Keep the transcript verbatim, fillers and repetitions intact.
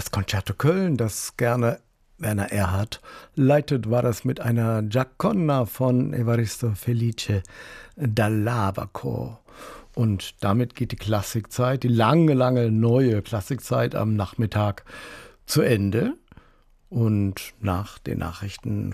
Das Concerto Köln, das gerne Werner Erhard leitet, war das mit einer Giaconna von Evaristo Felice Dall'Abaco. Und damit geht die Klassikzeit, die lange, lange neue Klassikzeit am Nachmittag zu Ende. Und nach den Nachrichten